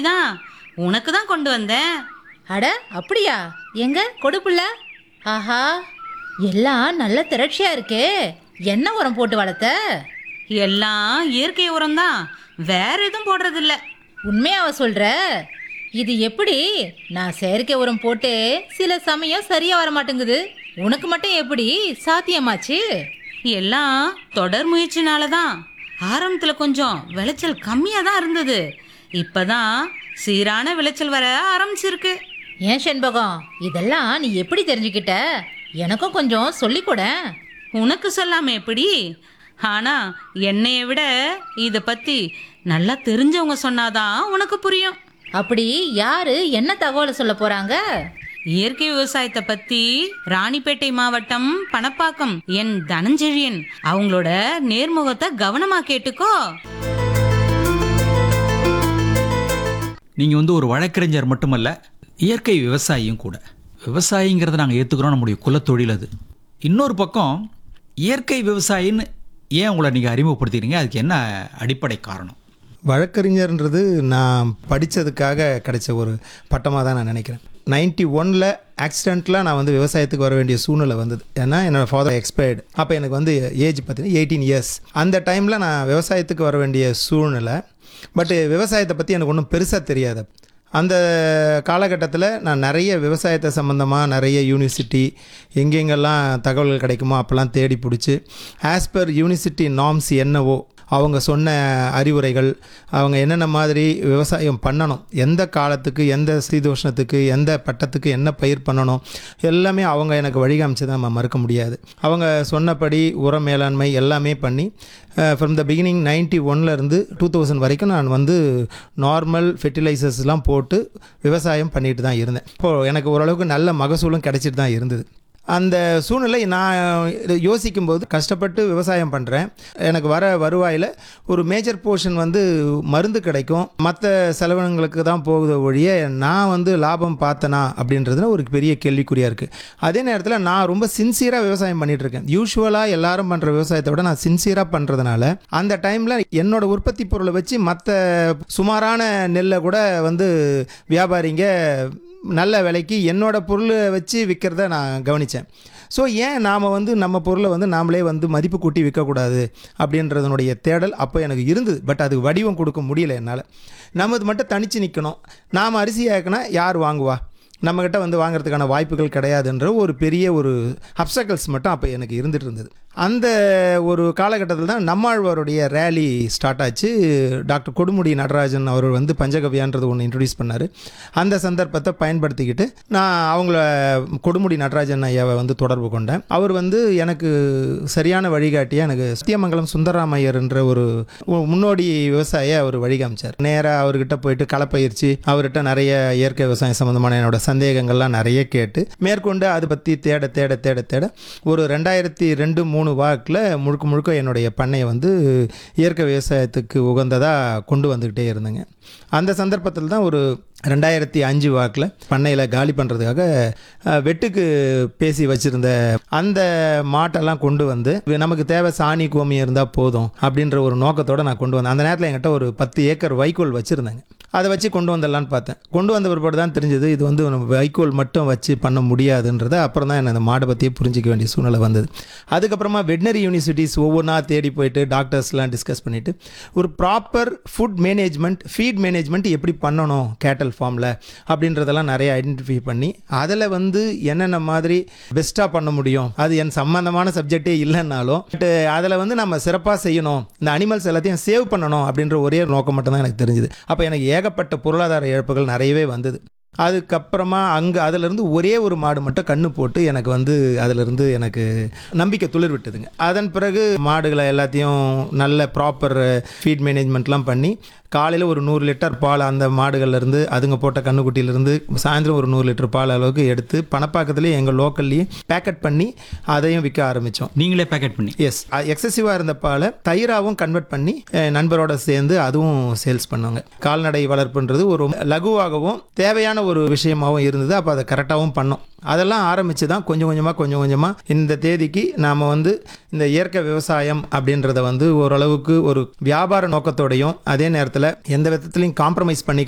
தான் உனக்கு தான் கொண்டு வந்தேன். அட அப்படியா? எங்க கொடுப்புல? ஆஹா, எல்லாம் நல்ல திரட்சியா இருக்கே. என்ன உரம் போட்டு வளர்த்த? எல்லாம் இயற்கை உரம் தான், வேற எதுவும் போடுறதில்ல. உண்மையாவ சொல்ற? இது எப்படி? நான் செயற்கை உரம் போட்டு சில சமயம் சரியா வர மாட்டேங்குது. உனக்கு மட்டும் எப்படி சாத்தியமாச்சு? எல்லாம் தொடர் முயற்சினால தான். ஆரம்பத்தில் கொஞ்சம் விளைச்சல் கம்மியாக தான் இருந்தது. இப்பதான் சீரான விளைச்சல் வர ஆரம்பிச்சிருக்கு. ஏன் செண்பகம், இதெல்லாம் நீ எப்படி தெரிஞ்சுக்கிட்ட? எனக்கும் கொஞ்சம் சொல்லிக்கூட. உனக்கு சொல்லாம எப்படி? ஆனா என்னைய விட இதை பத்தி நல்லா தெரிஞ்சவங்க சொன்னாதான் உனக்கு புரியும். அப்படி யாரு என்ன தகவலை சொல்ல போறாங்க? இயற்கை விவசாயத்தை பத்தி ராணிப்பேட்டை மாவட்டம் பணப்பாக்கம் என் தனஞ்செழியன் அவங்களோட நேர்முகத்தை கவனமா கேட்டுக்கோ. நீங்கள் ஒரு வழக்கறிஞர் மட்டுமல்ல, இயற்கை விவசாயியும் கூட. விவசாயிங்கிறத நாங்கள் ஏற்றுக்கிறோம், நம்முடைய குலத்தொழில் அது. இன்னொரு பக்கம் இயற்கை விவசாயின்னு ஏன் உங்களை நீங்கள் அறிமுகப்படுத்திக்கிறீங்க? அதுக்கு என்ன அடிப்படை காரணம்? வழக்கறிஞர்ன்றது நான் படித்ததுக்காக கிடைச்ச ஒரு பட்டமாக தான் நான் நினைக்கிறேன். 91 ஆக்சிடெண்ட்டில் நான் விவசாயத்துக்கு வர வேண்டிய சூழ்நிலை வந்தது. ஏன்னா என்னோடய ஃபாதர் எக்ஸ்பயர்டு. அப்போ எனக்கு ஏஜ் பார்த்தீங்கன்னா 18 இயர்ஸ். அந்த டைமில் நான் விவசாயத்துக்கு வர வேண்டிய சூழ்நிலை. பட்டு விவசாயத்தை பற்றி எனக்கு ஒன்றும் பெருசாக தெரியாது. அந்த காலகட்டத்தில் நான் நிறைய விவசாயத்தை சம்மந்தமாக நிறைய யூனிவர்சிட்டி எங்கெங்கெல்லாம் தகவல்கள் கிடைக்குமோ அப்போல்லாம் தேடி பிடிச்சி ஆஸ் பர் யூனிவர்சிட்டி நார்ம்ஸ் என்னவோ அவங்க சொன்ன அறிவுரைகள், அவங்க என்னென்ன மாதிரி விவசாயம் பண்ணணும், எந்த காலத்துக்கு எந்த சீதோஷ்ணத்துக்கு எந்த பட்டத்துக்கு என்ன பயிர் பண்ணணும், எல்லாமே அவங்க எனக்கு வழிகாமிச்சதை நம்ம மறுக்க முடியாது. அவங்க சொன்னபடி உர மேலாண்மை எல்லாமே பண்ணி ஃப்ரம் த பிகினிங் 91லேருந்து 2000 வரைக்கும் நான் நார்மல் ஃபெர்டிலைசர்ஸ்லாம் போட்டு விவசாயம் பண்ணிட்டு தான் இருந்தேன். இப்போது எனக்கு ஓரளவுக்கு நல்ல மகசூலும் கிடைச்சிட்டு தான் இருந்தது. அந்த சூழ்நிலை நான் யோசிக்கும்போது கஷ்டப்பட்டு விவசாயம் பண்ணுறேன். எனக்கு வர வருவாயில் ஒரு மேஜர் போர்ஷன் மருந்து கிடைக்கும், மற்ற செலவினங்களுக்கு தான் போகுத ஒழிய நான் லாபம் பார்த்தனா அப்படின்றதுல ஒரு பெரிய கேள்விக்குறியாக இருக்குது. அதே நேரத்தில் நான் ரொம்ப சின்சியராக விவசாயம் பண்ணிகிட்ருக்கேன். யூஸ்வலாக எல்லாரும் பண்ணுற விவசாயத்தை விட நான் சின்சியராக பண்ணுறதுனால அந்த டைமில் என்னோடய உற்பத்தி பொருளை வச்சு மற்ற சுமாரான நெல்லை கூட வியாபாரிங்க நல்ல விலைக்கு என்னோடய பொருளை வச்சு விற்கிறத நான் கவனித்தேன். ஸோ ஏன் நாம் நம்ம பொருளை நாமளே மதிப்பு கூட்டி விற்கக்கூடாது அப்படின்றதனுடைய தேடல் அப்போ எனக்கு இருந்தது. பட் அதுக்கு வடிவம் கொடுக்க முடியல என்னால். நம்மது மட்டும் தனித்து நிற்கணும். நாம் அரிசி ஆக்கினா யார் வாங்குவா, நம்மக்கிட்ட வாங்குறதுக்கான வாய்ப்புகள் கிடையாதுன்ற ஒரு பெரிய ஒரு அப்சக்கல்ஸ் மட்டும் அப்போ எனக்கு இருந்துகிட்டு இருந்தது. அந்த ஒரு காலகட்டத்தில் தான் நம்மாழ்வாருடைய ரேலி ஸ்டார்ட் ஆச்சு. டாக்டர் கொடுமுடி நடராஜன் அவர் பஞ்சகவ்யான்றது ஒன்று இன்ட்ரடியூஸ் பண்ணார். அந்த சந்தர்ப்பத்தை பயன்படுத்திக்கிட்டு நான் அவங்கள கொடுமுடி நடராஜன் ஐயாவை தொடர்பு கொண்டேன். அவர் எனக்கு சரியான வழிகாட்டியாக எனக்கு சத்தியமங்கலம் சுந்தரராமையர்ன்ற ஒரு முன்னோடி விவசாயியை அவர் வழிகாமிச்சார். நேராக அவர்கிட்ட போயிட்டு களப்பயிற்சி, அவர்கிட்ட நிறைய இயற்கை விவசாயம் சம்மந்தமான என்னோட சந்தேகங்கள்லாம் நிறைய கேட்டு மேற்கொண்டு அதை பற்றி தேட தேட தேட தேட ஒரு 2002-3 வாக்கில் முழுக்க முழுக்க என்னுடைய பண்ணையை இயற்கை விவசாயத்துக்கு உகந்ததாக கொண்டு வந்துக்கிட்டே இருந்தேங்க. அந்த சந்தர்ப்பத்தில் தான் ஒரு 2005 வாக்கில் பண்ணையில் காலி பண்ணுறதுக்காக வெட்டுக்கு பேசி வச்சுருந்த அந்த மாட்டெல்லாம் கொண்டு நமக்கு தேவை சாணி கோமியம் இருந்தால் போதும் அப்படின்ற ஒரு நோக்கத்தோடு நான் கொண்டு வந்தேன். அந்த நேரத்தில் என்கிட்ட ஒரு 10 ஏக்கர் வைக்கோல் வச்சுருந்தேங்க. அதை வச்சு கொண்டு வந்துடலான்னு பார்த்தேன். கொண்டு வந்த பிற்பாடு தான் தெரிஞ்சது இது வைக்கோல் மட்டும் வச்சு பண்ண முடியாதுன்றதை. அப்புறம் தான் என்ன இந்த மாடை பற்றியே புரிஞ்சிக்க வேண்டிய சூழ்நிலை வந்தது. அதுக்கப்புறமா வெட்னரி யூனிவர்சிட்டிஸ் ஒவ்வொன்றா தேடி போயிட்டு டாக்டர்ஸ்லாம் டிஸ்கஸ் பண்ணிவிட்டு ஒரு proper food management, feet management எப்படி பண்ணணும் கேட்டல் ஃபார்மில் அப்படின்றதெல்லாம் நிறைய ஐடென்டிஃபை பண்ணி அதில் என்னென்ன மாதிரி பெஸ்ட்டாக பண்ண முடியும், அது என் சம்மந்தமான சப்ஜெக்டே இல்லைன்னாலும் பட் அதில் நம்ம சிறப்பாக செய்யணும், இந்த அனிமல்ஸ் எல்லாத்தையும் சேவ் பண்ணணும் அப்படின்ற ஒரே நோக்கம் மட்டும்தான் எனக்கு தெரிஞ்சுது. அப்போ எனக்கு ஏகப்பட்ட பொருளாதார இழப்புகள் நிறையவே வந்தது. அதுக்கப்புறமா அதிலிருந்து ஒரே ஒரு மாடு மட்டும் கண்ணு போட்டு எனக்கு அதிலிருந்து எனக்கு நம்பிக்கை துளிர் விட்டுதுங்க. அதன் பிறகு மாடுகளை எல்லாத்தையும் நல்ல ப்ராப்பர் ஃபீட் மேனேஜ்மெண்ட்லாம் பண்ணி காலையில் ஒரு 100 லிட்டர் பால் அந்த மாடுகள்லேருந்து அதுங்க போட்ட கண்ணுக்குட்டியிலேருந்து சாயந்தரம் ஒரு 100 லிட்டர் பால் அளவுக்கு எடுத்து பணப்பாக்கத்துலேயே எங்கள் லோக்கல்லையே பேக்கெட் பண்ணி அதையும் விற்க ஆரம்பித்தோம். நீங்களே பேக்கெட் பண்ணி? எஸ். எக்ஸசிவாக இருந்த பாலை தயிராகவும் கன்வெர்ட் பண்ணி நண்பரோட சேர்ந்து அதுவும் சேல்ஸ் பண்ணுவாங்க. கால்நடை வளர்ப்புன்றது ஒரு லகுவாகவும் தேவையான ஒரு விஷயமாகவும் இருந்தது. அப்போ அதை கரெக்டாகவும் பண்ணோம். அதெல்லாம் ஆரம்பித்து தான் கொஞ்சம் கொஞ்சமாக இந்த தேதிக்கு நாம் இந்த இயற்கை விவசாயம் அப்படின்றத ஓரளவுக்கு ஒரு வியாபார நோக்கத்தோடையும் அதே நேரத்தில் எந்த விதத்துலையும் காம்ப்ரமைஸ் பண்ணிக்க